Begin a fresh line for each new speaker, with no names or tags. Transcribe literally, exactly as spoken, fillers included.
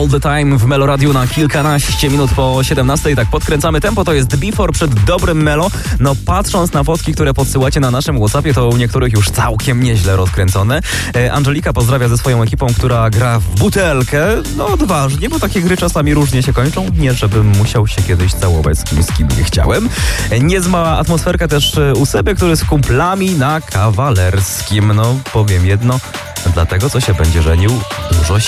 All The Time w Melo Radio na kilkanaście minut po siedemnastej. Tak podkręcamy tempo, to jest Before przed dobrym Melo. No patrząc na fotki, które podsyłacie na naszym WhatsAppie, to u niektórych już całkiem nieźle rozkręcone. E, Angelika pozdrawia ze swoją ekipą, która gra w butelkę. No odważnie, bo takie gry czasami różnie się kończą. Nie, żebym musiał się kiedyś całować z kimś, z kim nie chciałem. E, niezła atmosferka też u Seby, który z kumplami na kawalerskim. No powiem jedno, dlatego co się będzie żenił, dużo